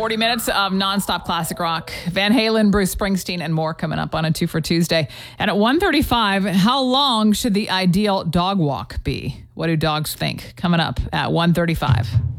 40 minutes of nonstop classic rock. Van Halen, Bruce Springsteen, and more coming up on a 2 for Tuesday. And at 1:35, how long should the ideal dog walk be? What do dogs think? Coming up at 1:35.